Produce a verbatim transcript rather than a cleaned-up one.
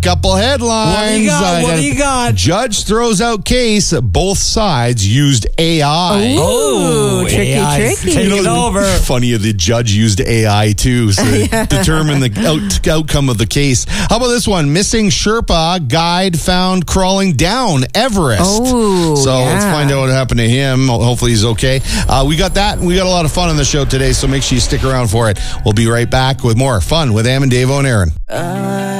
Couple headlines. What do you got? What do you got? Judge throws out case. Both sides used A I. Oh, tricky, A I 's tricky. Taking You know, over. Funny, the judge used A I too to yeah. determine the out, outcome of the case. How about this one? Missing Sherpa guide found crawling down Everest. Oh, so yeah. let's find out what happened to him. Hopefully he's okay. Uh, we got that. We got a lot of fun on the show today, so make sure you stick around for it. We'll be right back with more fun with Am and Dave and Aaron. Uh.